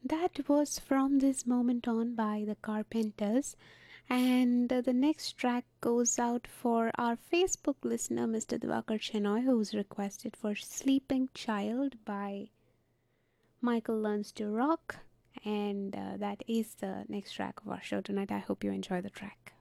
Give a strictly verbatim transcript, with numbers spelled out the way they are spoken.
That was From This Moment On by the Carpenters. And uh, the next track goes out for our Facebook listener, Mister Diwakar Chenoy, who's requested for Sleeping Child by Michael Learns to Rock. And uh, that is the next track of our show tonight. I hope you enjoy the track.